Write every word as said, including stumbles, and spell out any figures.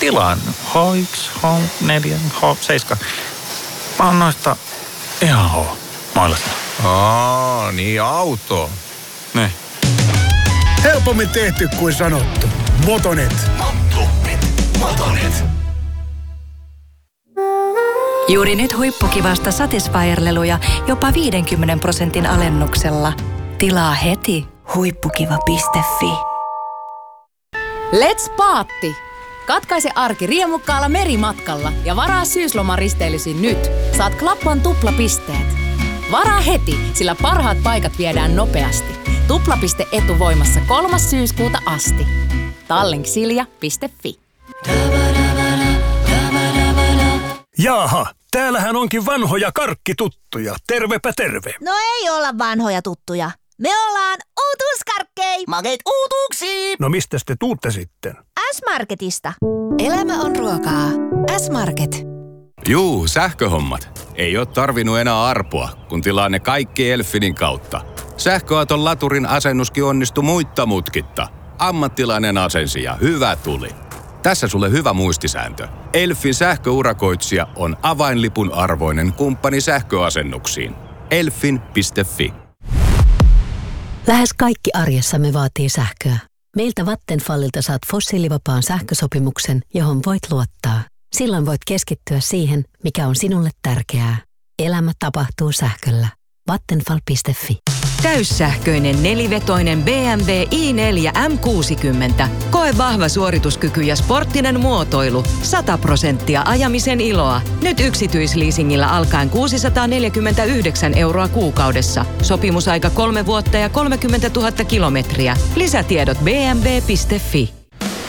tilaan H yksi, H neljä, H seitsemän. Mä oon noista ihan H-mailla. Aa, niin auto. Ne. Helpommin tehty kuin sanottu. Motonet. Motonet. Motonet. Juuri nyt huippukivasta Satisfyer-leluja jopa viidenkymmenen prosentin alennuksella. Tilaa heti huippukiva piste fi. Let's paatti! Katkaise arki riemukkaalla merimatkalla ja varaa syyslomaristeilysi nyt. Saat Klappan tuplapisteet. Varaa heti, sillä parhaat paikat viedään nopeasti. Tuplapiste etuvoimassa kolmas syyskuuta asti. Tallink.silja piste fi. Jaaha, täällähän onkin vanhoja karkkituttuja. Tervepä terve. No ei olla vanhoja tuttuja. Me ollaan uutuuskarkkei. Makeet uutuuksiin. No mistäs te tuutte sitten? S-Marketista. Elämä on ruokaa. S-Market. Juu, sähköhommat. Ei oo tarvinnut enää arpoa, kun tilaa ne kaikki Elfinin kautta. Sähköauton laturin asennuskin onnistui muitta mutkitta. Ammattilainen asensi ja hyvä tuli. Tässä sulle hyvä muistisääntö. Elfin sähköurakoitsija on avainlipun arvoinen kumppani sähköasennuksiin. Elfin piste fi. Lähes kaikki arjessamme vaatii sähköä. Meiltä Vattenfallilta saat fossiilivapaan sähkösopimuksen, johon voit luottaa. Silloin voit keskittyä siihen, mikä on sinulle tärkeää. Elämä tapahtuu sähköllä. Vattenfall piste fi. Täyssähköinen nelivetoinen B M W i neljä M kuusikymmentä. Koe vahva suorituskyky ja sporttinen muotoilu. sata prosenttia ajamisen iloa. Nyt yksityisleasingillä alkaen kuusisataaneljäkymmentäyhdeksän euroa kuukaudessa. Sopimusaika kolme vuotta ja kolmekymmentätuhatta kilometriä. Lisätiedot b m w piste fi.